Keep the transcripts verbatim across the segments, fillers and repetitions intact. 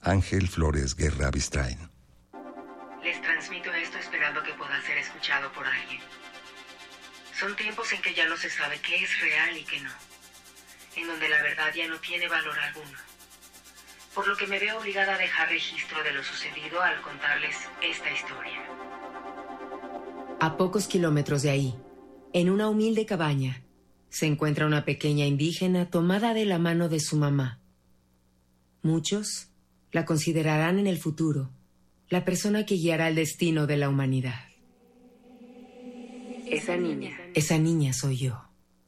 Ángel Flores Guerra Bistrain. Les transmito esto esperando que pueda ser escuchado por alguien. Son tiempos en que ya no se sabe qué es real y qué no, en donde la verdad ya no tiene valor alguno, por lo que me veo obligada a dejar registro de lo sucedido al contarles esta historia. A pocos kilómetros de ahí, en una humilde cabaña, se encuentra una pequeña indígena tomada de la mano de su mamá. Muchos la considerarán en el futuro la persona que guiará el destino de la humanidad. Esa niña. Esa niña soy yo.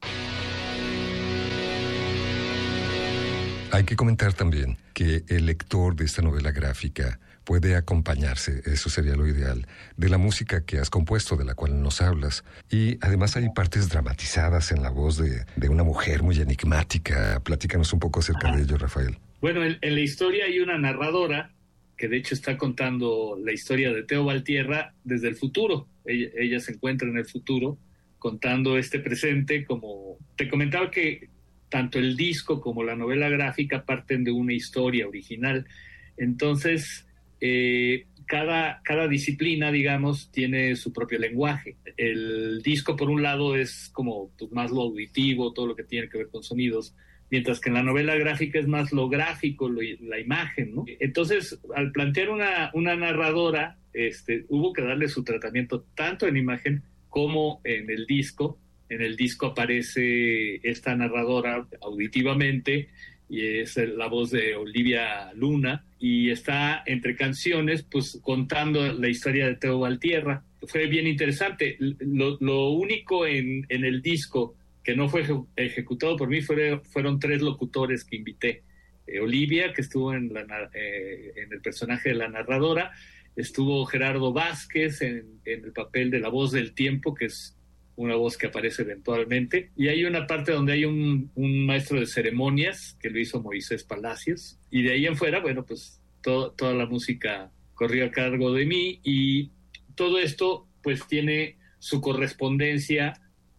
Hay que comentar también que el lector de esta novela gráfica puede acompañarse, eso sería lo ideal, de la música que has compuesto, de la cual nos hablas. Y además hay partes dramatizadas en la voz de, de una mujer muy enigmática. Platícanos un poco acerca de ello, Rafael. Bueno, en, en la historia hay una narradora que de hecho está contando la historia de Teo Valtierra desde el futuro. Ella, ella se encuentra en el futuro contando este presente. Como te comentaba, que tanto el disco como la novela gráfica parten de una historia original. Entonces, eh, cada, cada disciplina, digamos, tiene su propio lenguaje. El disco, por un lado, es como pues, más lo auditivo, todo lo que tiene que ver con sonidos, mientras que en la novela gráfica es más lo gráfico, lo, la imagen, ¿no? Entonces, al plantear una, una narradora, este, hubo que darle su tratamiento tanto en imagen como en el disco. En el disco aparece esta narradora auditivamente, y es la voz de Olivia Luna, y está entre canciones, pues contando la historia de Teo Valtierra. Fue bien interesante. Lo, lo único en, en el disco que no fue ejecutado por mí fue, fueron tres locutores que invité. Eh, Olivia, que estuvo en, la, eh, en el personaje de la narradora, estuvo Gerardo Vázquez en, en el papel de la voz del tiempo, que es una voz que aparece eventualmente, y hay una parte donde hay un, un maestro de ceremonias que lo hizo Moisés Palacios, y de ahí en fuera, bueno, pues todo, toda la música corrió a cargo de mí, y todo esto pues tiene su correspondencia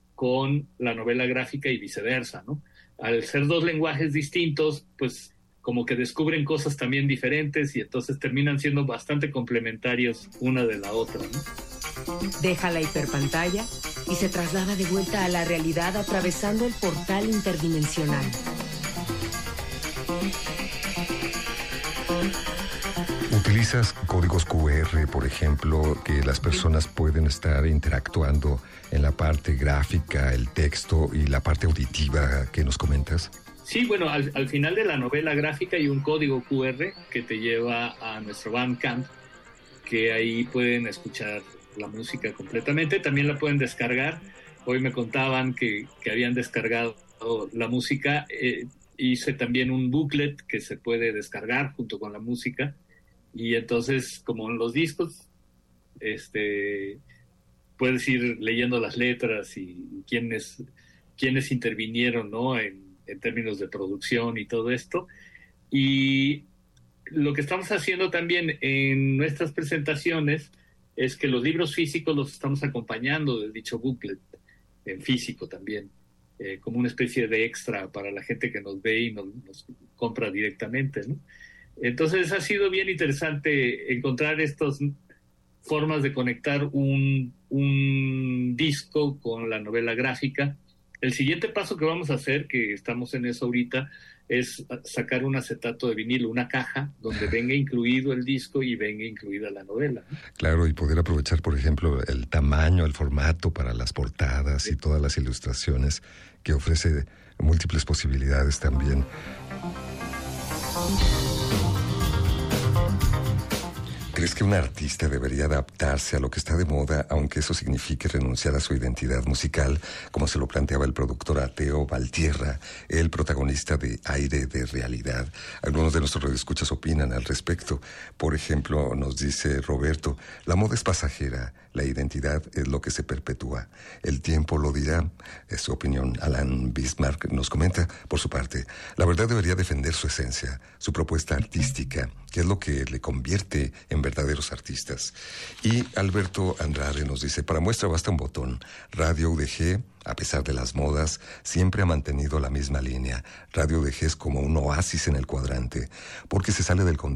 con la novela gráfica y viceversa, ¿no? Al ser dos lenguajes distintos, pues como que descubren cosas también diferentes, y entonces terminan siendo bastante complementarios una de la otra, ¿no? Deja la hiperpantalla y se traslada de vuelta a la realidad atravesando el portal interdimensional. ¿Utilizas códigos cu erre, por ejemplo, que las personas pueden estar interactuando en la parte gráfica, el texto y la parte auditiva que nos comentas? Sí, bueno, al, al final de la novela gráfica hay un código cu erre que te lleva a nuestro Bandcamp, que ahí pueden escuchar la música completamente. También la pueden descargar. Hoy me contaban que, que habían descargado la música. Eh, hice también un booklet que se puede descargar junto con la música. Y entonces, como en los discos, este, puedes ir leyendo las letras y quiénes, quiénes intervinieron, ¿no? en, en términos de producción y todo esto. Y lo que estamos haciendo también en nuestras presentaciones es que los libros físicos los estamos acompañando de dicho booklet, en físico también, eh, como una especie de extra para la gente que nos ve y nos, nos compra directamente, ¿no? Entonces ha sido bien interesante encontrar estas formas de conectar un, un disco con la novela gráfica. El siguiente paso que vamos a hacer, que estamos en eso ahorita, es sacar un acetato de vinilo, una caja donde venga incluido el disco y venga incluida la novela, ¿no? Claro, y poder aprovechar, por ejemplo, el tamaño, el formato para las portadas y todas las ilustraciones, que ofrece múltiples posibilidades también. ¿Crees que un artista debería adaptarse a lo que está de moda, aunque eso signifique renunciar a su identidad musical, como se lo planteaba el productor Teo Valtierra, el protagonista de Aire de Realidad? Algunos de nuestros radioescuchas opinan al respecto. Por ejemplo, nos dice Roberto, la moda es pasajera, la identidad es lo que se perpetúa. El tiempo lo dirá. Es su opinión. Alan Bismarck nos comenta, por su parte, la verdad debería defender su esencia, su propuesta artística, que es lo que le convierte en verdaderos artistas. Y Alberto Andrade nos dice, para muestra basta un botón. Radio U D G, a pesar de las modas, siempre ha mantenido la misma línea. Radio U D G es como un oasis en el cuadrante, porque se sale del contexto